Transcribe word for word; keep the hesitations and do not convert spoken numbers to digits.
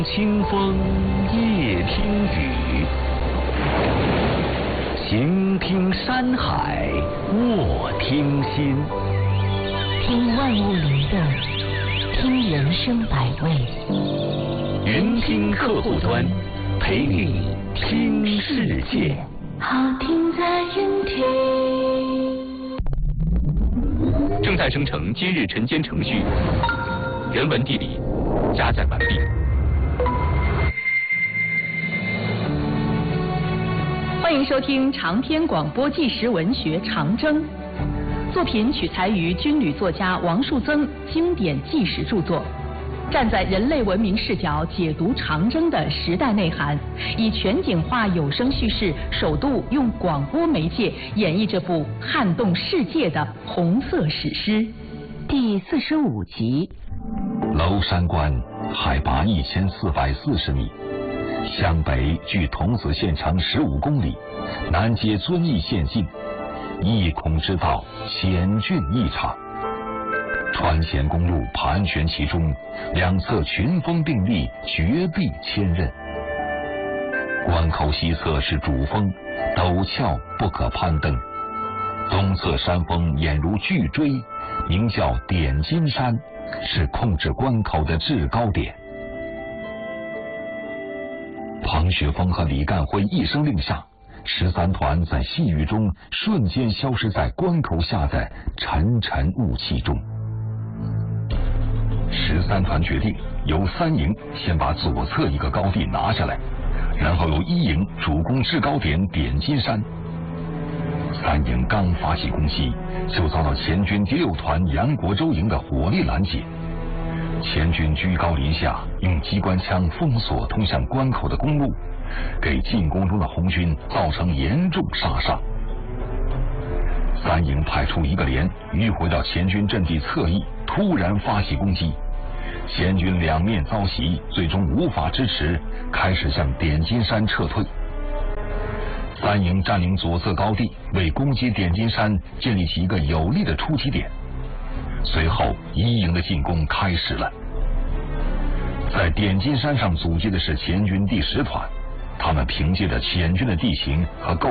清风夜听雨，行听山海卧听心。 听万物灵动，听人生百味。 云听客户端，陪你听世界。 好听在云听。 正在生成今日晨间程序，人文地理加载完毕。 欢迎收听长篇广播纪实文学《长征》，作品取材于军旅作家王树增经典纪实著作，站在人类文明视角解读长征的时代内涵，以全景化有声叙事，首度用广播媒介演绎这部撼动世界的红色史诗。 第四十五集。 娄山关海拔一千四百四十米，湘北距桐梓县城十五公里，南接遵义县境，一孔之道险峻异常。川咸公路盘旋其中，两侧群峰并立，绝壁千仞。关口西侧是主峰，陡峭不可攀登；东侧山峰俨如巨锥，名叫点金山，是控制关口的制高点。庞学峰和李干辉一声令下，十三团在细雨中瞬间消失在关口下的沉沉雾气中。十三团决定由三营先把左侧一个高地拿下来，然后由一营主攻制高点点金山。三营刚发起攻击，就遭到前军第六团杨国洲营的火力拦截。前军居高临下，用机关枪封锁通向关口的公路，给进攻中的红军造成严重杀伤。三营派出一个连迂回到前军阵地侧翼，突然发起攻击。前军两面遭袭，最终无法支持，开始向点金山撤退。三营占领左侧高地，为攻击点金山建立起一个有利的出击点。随后一营的进攻开始了。在点金山上阻击的是前军第十团，他们凭借着险峻的地形和构